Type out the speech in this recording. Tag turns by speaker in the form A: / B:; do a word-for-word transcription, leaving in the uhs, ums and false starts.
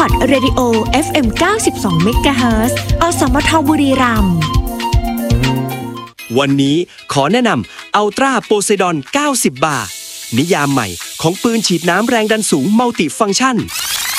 A: อท Radio เอฟ เอ็ม เก้าสิบสอง เมกะเฮิรตซ์ อสมทบุรีรัมย์
B: วันนี้ขอแนะนำอัลตราโพไซดอนเก้าสิบบาร์นิยามใหม่ของปืนฉีดน้ำแรงดันสูงมัลติฟังก์ชัน